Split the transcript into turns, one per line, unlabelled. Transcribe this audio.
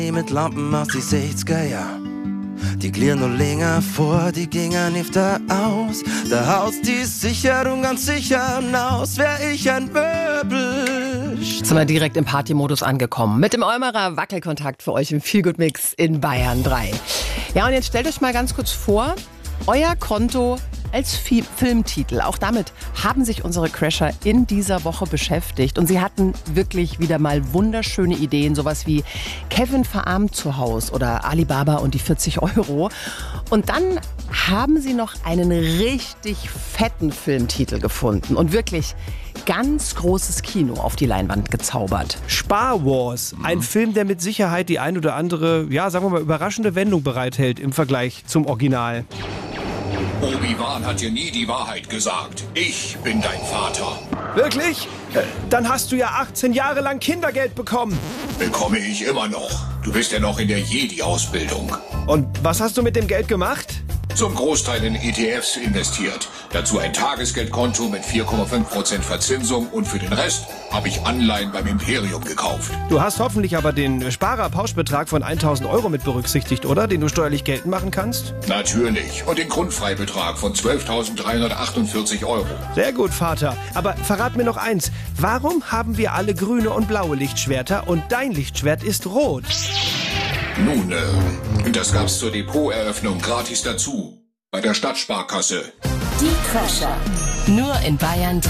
mit Lampen aus die 60er Jahr. Die glieren nur länger vor, die gingen nicht da aus. Der Haus, die Sicherung ganz sicher hinaus, wär ich ein Möbel.
Sind wir direkt im Partymodus angekommen. Mit dem Eumerer Wackelkontakt für euch im Feelgood-Mix in Bayern 3. Ja, und jetzt stellt euch mal ganz kurz vor, euer Konto als Filmtitel. Auch damit haben sich unsere Crasher in dieser Woche beschäftigt. Und sie hatten wirklich wieder mal wunderschöne Ideen. Sowas wie Kevin verarmt zu Haus oder Alibaba und die 40 Euro. Und dann haben sie noch einen richtig fetten Filmtitel gefunden. Und wirklich ganz großes Kino auf die Leinwand gezaubert.
Star Wars. Ein Film, der mit Sicherheit die ein oder andere, ja, sagen wir mal, überraschende Wendung bereithält im Vergleich zum Original.
Obi-Wan hat dir nie die Wahrheit gesagt. Ich bin dein Vater.
Wirklich? Dann hast du ja 18 Jahre lang Kindergeld bekommen.
Bekomme ich immer noch. Du bist ja noch in der Jedi-Ausbildung.
Und was hast du mit dem Geld gemacht?
Zum Großteil in ETFs investiert. Dazu ein Tagesgeldkonto mit 4,5% Verzinsung und für den Rest habe ich Anleihen beim Imperium gekauft.
Du hast hoffentlich aber den Sparerpauschbetrag von 1.000 Euro mit berücksichtigt, oder? Den du steuerlich geltend machen kannst?
Natürlich. Und den Grundfreibetrag von 12.348 Euro.
Sehr gut, Vater. Aber verrat mir noch eins. Warum haben wir alle grüne und blaue Lichtschwerter und dein Lichtschwert ist rot?
Nun, das gab's zur Depoteröffnung gratis dazu. Bei der Stadtsparkasse.
Die Crasher.
Nur in Bayern 3.